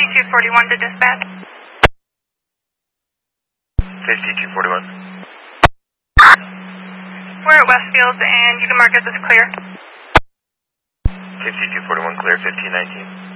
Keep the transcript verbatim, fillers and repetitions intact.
fifty-two forty-one to dispatch. fifty-two forty-one. We're at Westfield and you can mark us as clear. fifty-two forty-one clear, fifteen nineteen.